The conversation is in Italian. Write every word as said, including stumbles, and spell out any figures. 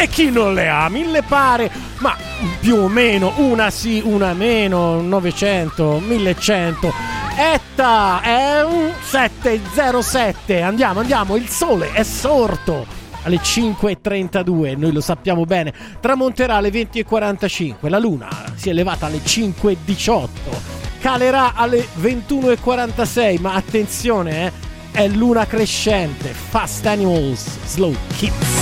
e chi non le ha, mille pare, ma più o meno, una sì, una meno, novecento, millecento. Etta è un sette zero sette. Andiamo, andiamo, il sole è sorto alle cinque e trentadue, noi lo sappiamo bene, tramonterà alle venti e quarantacinque, la luna si è elevata alle cinque e diciotto, calerà alle ventuno e quarantasei, ma attenzione, eh, è luna crescente. Fast Animals, Slow Kids.